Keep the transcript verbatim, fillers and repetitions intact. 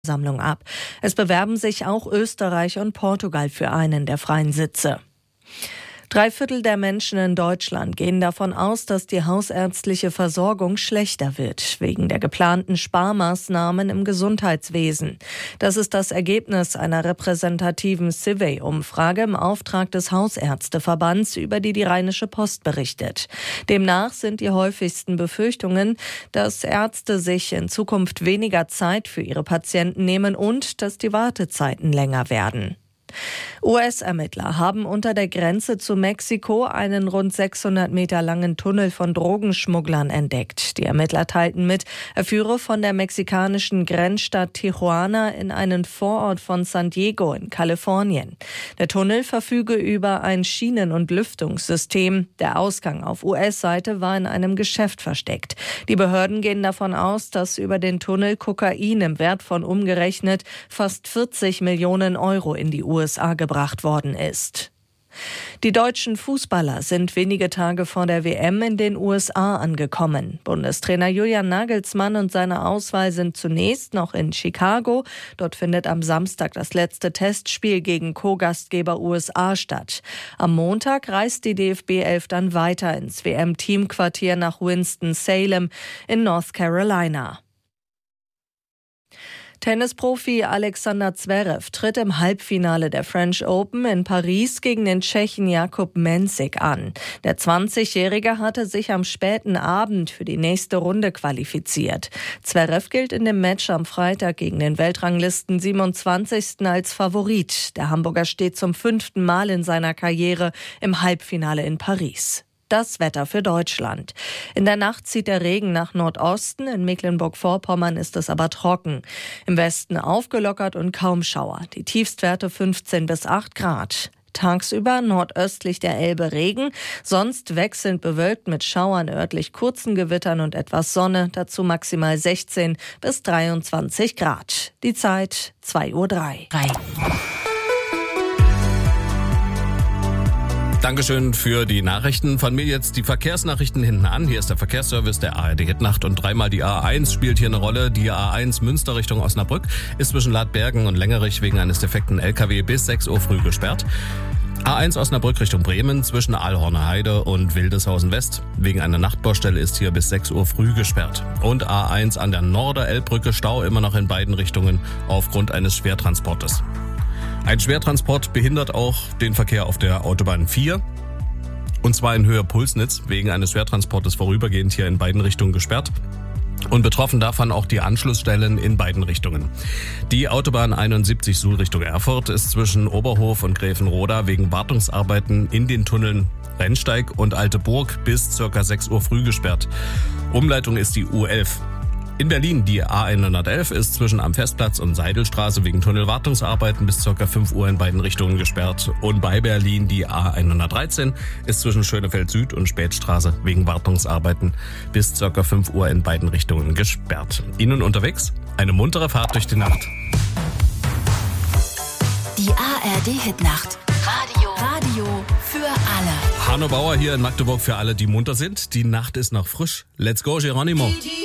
Sammlung ab. Es bewerben sich auch Österreich und Portugal für einen der freien Sitze. Drei Viertel der Menschen in Deutschland gehen davon aus, dass die hausärztliche Versorgung schlechter wird, wegen der geplanten Sparmaßnahmen im Gesundheitswesen. Das ist das Ergebnis einer repräsentativen Survey-Umfrage im Auftrag des Hausärzteverbands, über die die Rheinische Post berichtet. Demnach sind die häufigsten Befürchtungen, dass Ärzte sich in Zukunft weniger Zeit für ihre Patienten nehmen und dass die Wartezeiten länger werden. U S-Ermittler haben unter der Grenze zu Mexiko einen rund sechshundert Meter langen Tunnel von Drogenschmugglern entdeckt. Die Ermittler teilten mit, er führe von der mexikanischen Grenzstadt Tijuana in einen Vorort von San Diego in Kalifornien. Der Tunnel verfüge über ein Schienen- und Lüftungssystem. Der Ausgang auf U S-Seite war in einem Geschäft versteckt. Die Behörden gehen davon aus, dass über den Tunnel Kokain im Wert von umgerechnet fast vierzig Millionen Euro in die U S A gebracht worden ist. Die deutschen Fußballer sind wenige Tage vor der W M in den U S A angekommen. Bundestrainer Julian Nagelsmann und seine Auswahl sind zunächst noch in Chicago. Dort findet am Samstag das letzte Testspiel gegen Co-Gastgeber U S A statt. Am Montag reist die D F B elf dann weiter ins W M-Teamquartier nach Winston-Salem in North Carolina. Tennisprofi Alexander Zverev tritt im Halbfinale der French Open in Paris gegen den Tschechen Jakub Mensik an. Der zwanzigjährige hatte sich am späten Abend für die nächste Runde qualifiziert. Zverev gilt in dem Match am Freitag gegen den Weltranglisten siebenundzwanzigsten als Favorit. Der Hamburger steht zum fünften Mal in seiner Karriere im Halbfinale in Paris. Das Wetter für Deutschland. In der Nacht zieht der Regen nach Nordosten, in Mecklenburg-Vorpommern ist es aber trocken. Im Westen aufgelockert und kaum Schauer. Die Tiefstwerte fünfzehn bis acht Grad. Tagsüber nordöstlich der Elbe Regen, sonst wechselnd bewölkt mit Schauern, örtlich kurzen Gewittern und etwas Sonne, dazu maximal sechzehn bis dreiundzwanzig Grad. Die Zeit zwei Uhr drei. Dankeschön für die Nachrichten. Von mir jetzt die Verkehrsnachrichten hinten an. Hier ist der Verkehrsservice der A R D Hitnacht und dreimal die A eins spielt hier eine Rolle. Die A eins Münster Richtung Osnabrück ist zwischen Ladbergen und Längerich wegen eines defekten L K W bis sechs Uhr früh gesperrt. A eins Osnabrück Richtung Bremen zwischen Aalhorner Heide und Wildeshausen West. Wegen einer Nachtbaustelle ist hier bis sechs Uhr früh gesperrt. Und A eins an der Norder-Elbbrücke Stau immer noch in beiden Richtungen aufgrund eines Schwertransportes. Ein Schwertransport behindert auch den Verkehr auf der Autobahn vier. Und zwar in Höhe Pulsnitz, wegen eines Schwertransportes vorübergehend hier in beiden Richtungen gesperrt. Und betroffen davon auch die Anschlussstellen in beiden Richtungen. Die Autobahn einundsiebzig Suhl Richtung Erfurt ist zwischen Oberhof und Gräfenroda wegen Wartungsarbeiten in den Tunneln Rennsteig und Alte Burg bis ca. sechs Uhr früh gesperrt. Umleitung ist die U elf. In Berlin die A hundertelf ist zwischen am Festplatz und Seidelstraße wegen Tunnelwartungsarbeiten bis ca. fünf Uhr in beiden Richtungen gesperrt. Und bei Berlin die A hundertdreizehn ist zwischen Schönefeld Süd und Spätstraße wegen Wartungsarbeiten bis ca. fünf Uhr in beiden Richtungen gesperrt. Ihnen unterwegs eine muntere Fahrt durch die Nacht. Die A R D Hitnacht. Radio. Radio für alle. Hanno Bauer hier in Magdeburg für alle, die munter sind. Die Nacht ist noch frisch. Let's go, Geronimo.